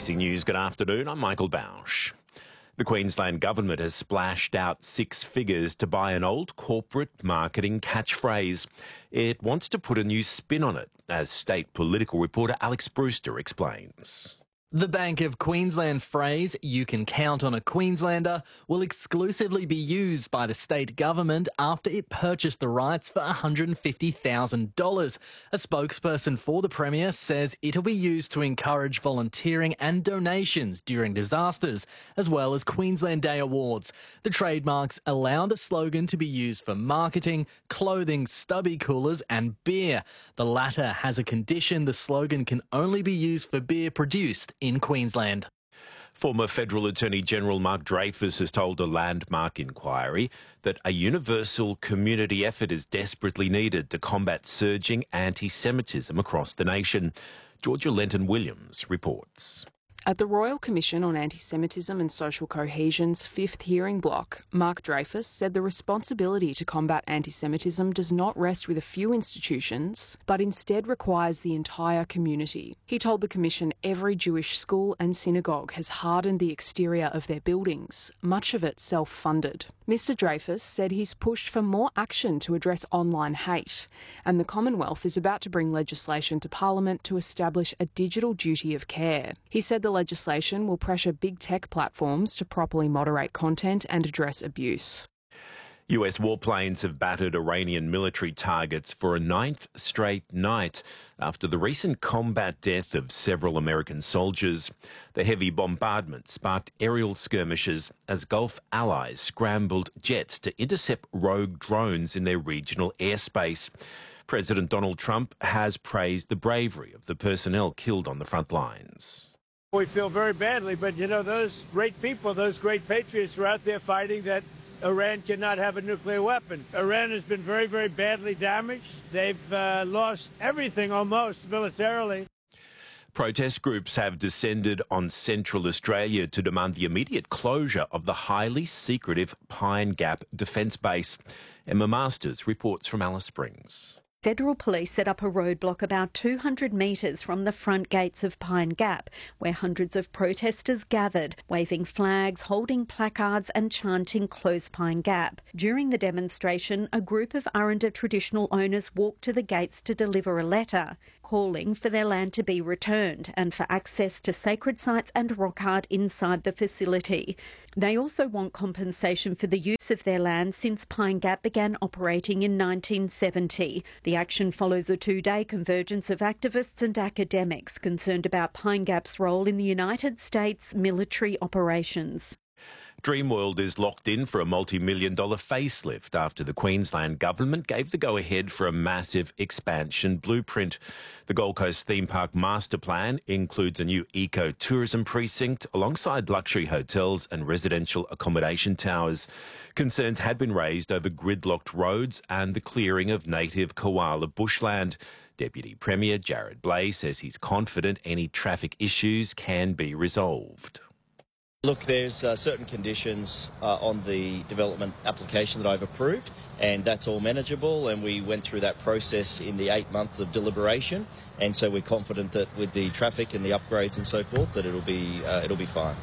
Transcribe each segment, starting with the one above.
ABC News, good afternoon. I'm Michael Bausch. The Queensland Government has splashed out 6 figures to buy an old corporate marketing catchphrase. It wants to put a new spin on it, as state political reporter Alex Brewster explains. The Bank of Queensland phrase, "You can count on a Queenslander," will exclusively be used by the state government after it purchased the rights for $150,000. A spokesperson for the Premier says it'll be used to encourage volunteering and donations during disasters, as well as Queensland Day awards. The trademarks allow the slogan to be used for marketing, clothing, stubby coolers and beer. The latter has a condition: the slogan can only be used for beer produced in Queensland. Former Federal Attorney-General Mark Dreyfus has told a landmark inquiry that a universal community effort is desperately needed to combat surging anti-Semitism across the nation. Georgia Lenton-Williams reports. At the Royal Commission on Anti-Semitism and Social Cohesion's 5th hearing block, Mark Dreyfus said the responsibility to combat anti-Semitism does not rest with a few institutions, but instead requires the entire community. He told the Commission every Jewish school and synagogue has hardened the exterior of their buildings, much of it self-funded. Mr Dreyfus said he's pushed for more action to address online hate, and the Commonwealth is about to bring legislation to Parliament to establish a digital duty of care. He said the legislation will pressure big tech platforms to properly moderate content and address abuse. US warplanes have battered Iranian military targets for a 9th straight night after the recent combat death of several American soldiers. The heavy bombardment sparked aerial skirmishes as Gulf allies scrambled jets to intercept rogue drones in their regional airspace. President Donald Trump has praised the bravery of the personnel killed on the front lines. We feel very badly, but you know, those great people, those great patriots are out there fighting that Iran cannot have a nuclear weapon. Iran has been very, very badly damaged. They've lost everything almost militarily. Protest groups have descended on Central Australia to demand the immediate closure of the highly secretive Pine Gap Defence Base. Emma Masters reports from Alice Springs. Federal police set up a roadblock about 200 metres from the front gates of Pine Gap, where hundreds of protesters gathered, waving flags, holding placards and chanting "Close Pine Gap." During the demonstration, a group of Aranda traditional owners walked to the gates to deliver a letter, calling for their land to be returned and for access to sacred sites and rock art inside the facility. They also want compensation for the use of their land since Pine Gap began operating in 1970. The action follows a 2-day convergence of activists and academics concerned about Pine Gap's role in the United States military operations. Dreamworld is locked in for a multi-million-dollar facelift after the Queensland Government gave the go-ahead for a massive expansion blueprint. The Gold Coast theme park master plan includes a new eco-tourism precinct alongside luxury hotels and residential accommodation towers. Concerns had been raised over gridlocked roads and the clearing of native koala bushland. Deputy Premier Jared Blay says he's confident any traffic issues can be resolved. Look, there's certain conditions on the development application that I've approved, and that's all manageable, and we went through that process in the 8 months of deliberation, and so we're confident that with the traffic and the upgrades and so forth that it'll be fine.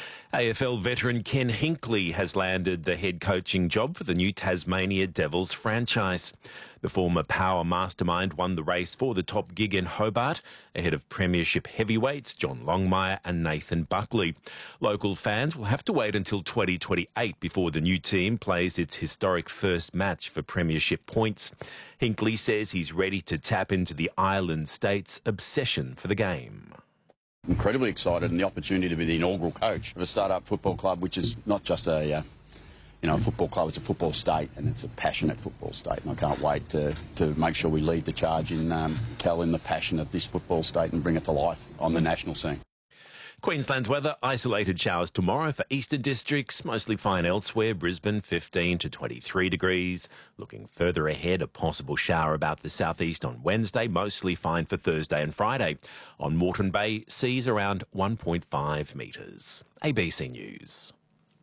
AFL veteran Ken Hinkley has landed the head coaching job for the new Tasmania Devils franchise. The former power mastermind won the race for the top gig in Hobart ahead of premiership heavyweights John Longmire and Nathan Buckley. Local fans will have to wait until 2028 before the new team plays its historic first match for premiership points. Hinkley says he's ready to tap into the island state's obsession for the game. Incredibly excited, and the opportunity to be the inaugural coach of a start-up football club, which is not just a football club, it's a football state, and it's a passionate football state. And I can't wait to make sure we lead the charge in the passion of this football state and bring it to life on the national scene. Queensland's weather, isolated showers tomorrow for eastern districts, mostly fine elsewhere. Brisbane 15 to 23 degrees. Looking further ahead, a possible shower about the southeast on Wednesday, mostly fine for Thursday and Friday. On Moreton Bay, seas around 1.5 metres. ABC News.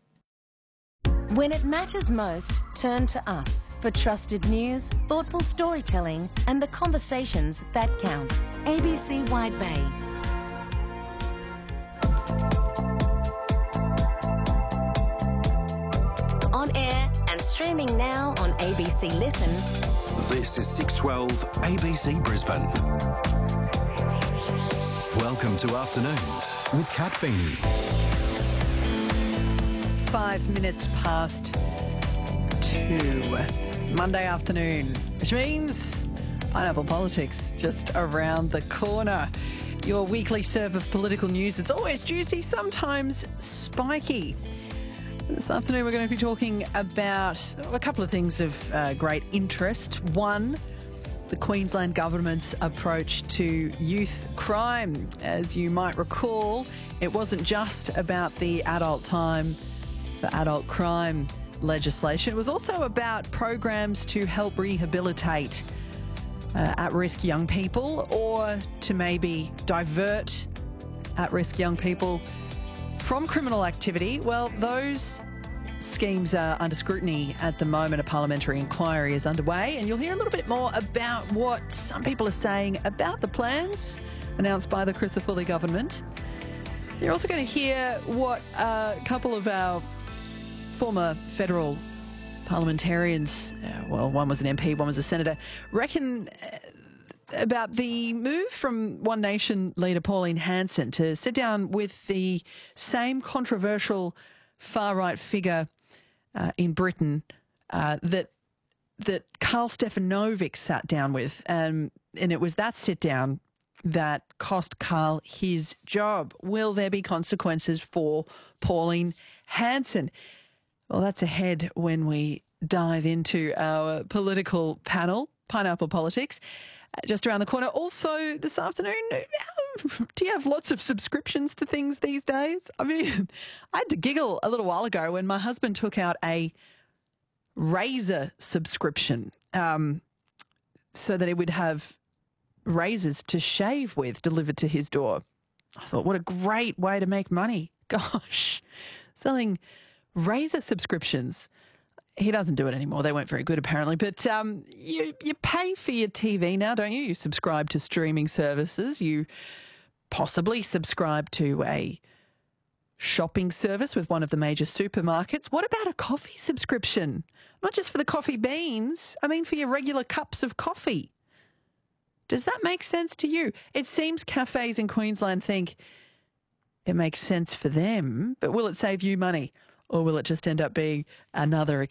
When it matters most, turn to us for trusted news, thoughtful storytelling and the conversations that count. ABC Wide Bay. Streaming now on ABC Listen. This is 612 ABC Brisbane. Welcome to Afternoons with Kat Feeney. 5 minutes past 2. Monday afternoon, which means Pineapple Politics just around the corner. Your weekly serve of political news. It's always juicy, sometimes spiky. This afternoon we're going to be talking about a couple of things of great interest. One, the Queensland Government's approach to youth crime. As you might recall, it wasn't just about the adult time for adult crime legislation. It was also about programs to help rehabilitate at-risk young people, or to maybe divert at-risk young people from criminal activity. Well, those schemes are under scrutiny at the moment. A parliamentary inquiry is underway, and you'll hear a little bit more about what some people are saying about the plans announced by the Crisafulli government. You're also going to hear what a couple of our former federal parliamentarians, well, one was an MP, one was a senator, reckon about the move from One Nation leader Pauline Hanson to sit down with the same controversial far-right figure in Britain that Karl Stefanovic sat down with. And it was that sit-down that cost Karl his job. Will there be consequences for Pauline Hanson? Well, that's ahead when we dive into our political panel, Pineapple Politics, just around the corner. Also, this afternoon, do you have lots of subscriptions to things these days? I mean, I had to giggle a little while ago when my husband took out a razor subscription so that he would have razors to shave with delivered to his door. I thought, what a great way to make money. Gosh, selling razor subscriptions. He doesn't do it anymore. They weren't very good, apparently. But you pay for your TV now, don't you? You subscribe to streaming services. You possibly subscribe to a shopping service with one of the major supermarkets. What about a coffee subscription? Not just for the coffee beans. I mean, for your regular cups of coffee. Does that make sense to you? It seems cafes in Queensland think it makes sense for them, but will it save you money? Or will it just end up being another